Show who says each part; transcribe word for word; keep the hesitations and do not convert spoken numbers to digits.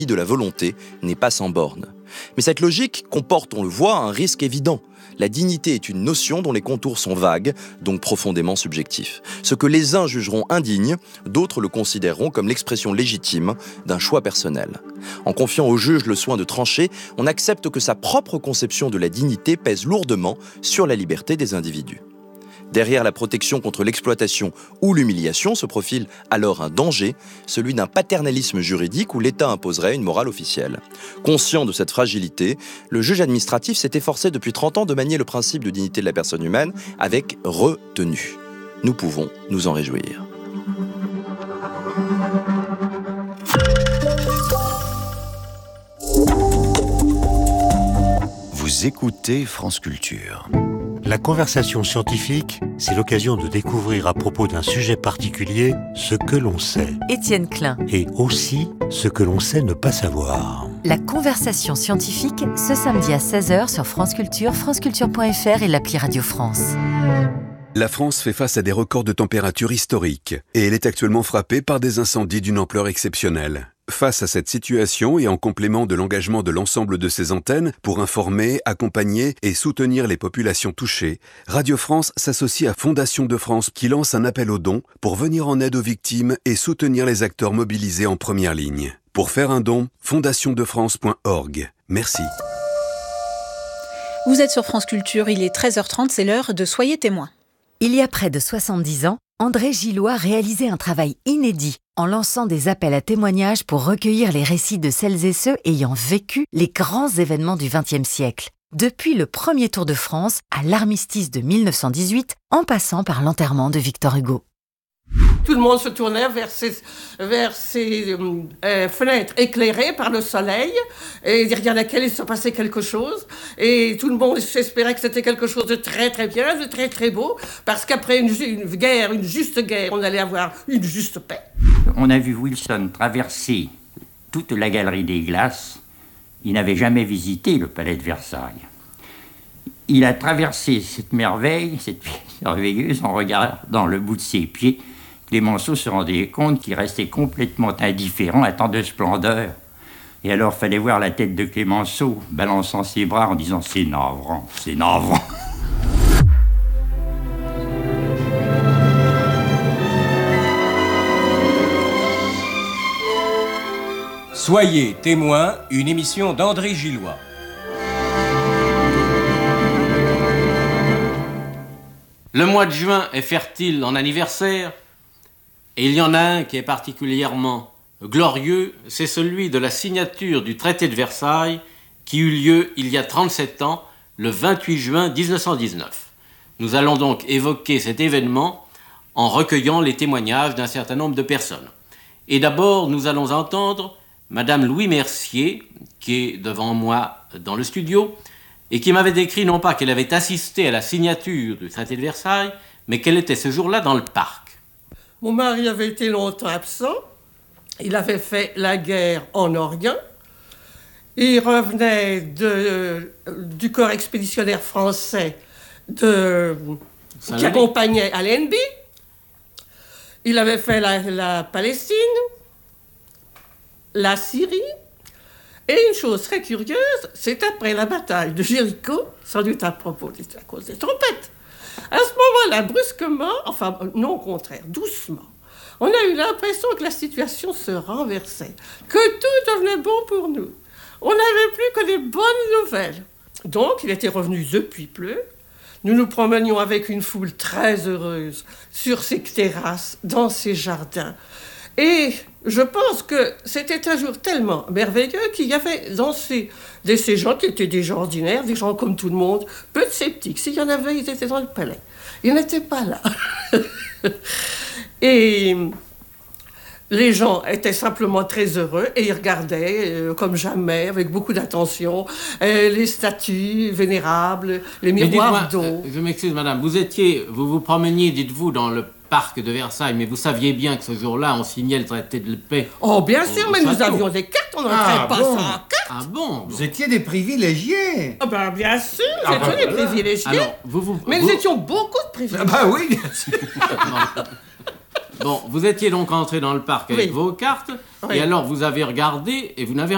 Speaker 1: de la volonté n'est pas sans borne. Mais cette logique comporte, on le voit, un risque évident. La dignité est une notion dont les contours sont vagues, donc profondément subjectifs. Ce que les uns jugeront indigne, d'autres le considéreront comme l'expression légitime d'un choix personnel. En confiant au juge le soin de trancher, on accepte que sa propre conception de la dignité pèse lourdement sur la liberté des individus. Derrière la protection contre l'exploitation ou l'humiliation se profile alors un danger, celui d'un paternalisme juridique où l'État imposerait une morale officielle. Conscient de cette fragilité, le juge administratif s'est efforcé depuis trente ans de manier le principe de dignité de la personne humaine avec retenue. Nous pouvons nous en réjouir.
Speaker 2: Vous écoutez France Culture.
Speaker 3: La conversation scientifique, c'est l'occasion de découvrir à propos d'un sujet particulier ce que l'on sait.
Speaker 4: Étienne Klein.
Speaker 3: Et aussi ce que l'on sait ne pas savoir.
Speaker 4: La conversation scientifique, ce samedi à seize heures sur France Culture, franceculture point f r et l'appli Radio France.
Speaker 5: La France fait face à des records de température historiques et elle est actuellement frappée par des incendies d'une ampleur exceptionnelle. Face à cette situation et en complément de l'engagement de l'ensemble de ses antennes pour informer, accompagner et soutenir les populations touchées, Radio France s'associe à Fondation de France qui lance un appel aux dons pour venir en aide aux victimes et soutenir les acteurs mobilisés en première ligne. Pour faire un don, fondation de france point org. Merci.
Speaker 6: Vous êtes sur France Culture, il est treize heures trente, c'est l'heure de Soyez témoins.
Speaker 4: Il y a près de soixante-dix ans, André Gillois réalisait un travail inédit en lançant des appels à témoignages pour recueillir les récits de celles et ceux ayant vécu les grands événements du vingtième siècle. Depuis le premier Tour de France à l'armistice de mille neuf cent dix-huit, en passant par l'enterrement de Victor Hugo.
Speaker 7: Tout le monde se tournait vers ces, vers ces euh, fenêtres éclairées par le soleil, et derrière laquelle il se passait quelque chose. Et tout le monde espérait que c'était quelque chose de très très bien, de très très beau, parce qu'après une, une guerre, une juste guerre, on allait avoir une juste paix.
Speaker 8: On a vu Wilson traverser toute la galerie des glaces. Il n'avait jamais visité le palais de Versailles. Il a traversé cette merveille, cette pièce merveilleuse, en regardant le bout de ses pieds. Clémenceau se rendait compte qu'il restait complètement indifférent à tant de splendeur. Et alors, fallait voir la tête de Clémenceau balançant ses bras en disant « C'est navrant, c'est navrant ».
Speaker 9: Soyez témoins, une émission d'André Gillois.
Speaker 10: Le mois de juin est fertile en anniversaire, et il y en a un qui est particulièrement glorieux, c'est celui de la signature du traité de Versailles qui eut lieu il y a trente-sept ans, le vingt-huit juin mille neuf cent dix-neuf. Nous allons donc évoquer cet événement en recueillant les témoignages d'un certain nombre de personnes. Et d'abord, nous allons entendre Madame Louis Mercier, qui est devant moi dans le studio, et qui m'avait décrit non pas qu'elle avait assisté à la signature du traité de Versailles, mais qu'elle était ce jour-là dans le parc.
Speaker 7: Mon mari avait été longtemps absent. Il avait fait la guerre en Orient. Il revenait de, du corps expéditionnaire français de, qui accompagnait Allenby. Il avait fait la, la Palestine, la Syrie. Et une chose très curieuse, c'est après la bataille de Jéricho, sans doute à propos de, à cause des trompettes. À ce moment-là, brusquement, enfin non au contraire, doucement, on a eu l'impression que la situation se renversait, que tout devenait bon pour nous. On n'avait plus que des bonnes nouvelles. Donc, il était revenu depuis peu. Nous nous promenions avec une foule très heureuse sur ces terrasses, dans ces jardins. Et je pense que c'était un jour tellement merveilleux qu'il y avait dans ces, de ces gens qui étaient des gens ordinaires, des gens comme tout le monde, peu de sceptiques. S'il y en avait, ils étaient dans le palais. Ils n'étaient pas là. Et les gens étaient simplement très heureux et ils regardaient, euh, comme jamais, avec beaucoup d'attention, euh, les statues vénérables, les miroirs d'eau.
Speaker 10: Euh, je m'excuse, madame, vous étiez, vous vous promeniez, dites-vous, dans le parc de Versailles, mais vous saviez bien que ce jour-là, on signait le traité de paix.
Speaker 7: Oh, bien sûr, mais nous avions des cartes, on n'entrait
Speaker 9: Ah,
Speaker 7: pas
Speaker 9: bon.
Speaker 7: sans carte.
Speaker 10: Ah bon?
Speaker 9: Vous étiez des privilégiés.
Speaker 7: Ah ben, bien sûr,
Speaker 9: Ah,
Speaker 7: nous étions
Speaker 9: bah,
Speaker 7: des
Speaker 9: voilà.
Speaker 7: privilégiés.
Speaker 10: Alors, vous, vous,
Speaker 7: mais
Speaker 10: vous-
Speaker 7: nous étions beaucoup de privilégiés.
Speaker 9: Ah bah oui, bien sûr.
Speaker 10: Bon, vous étiez donc entré dans le parc avec
Speaker 7: Oui.
Speaker 10: vos cartes,
Speaker 7: Oui.
Speaker 10: et alors vous avez regardé, et vous n'avez